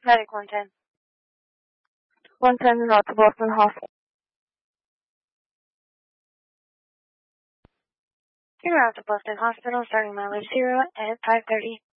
Medic 110. 110 out to Boston Hospital. You're out to Boston Hospital, starting mileage 0 at 5:30.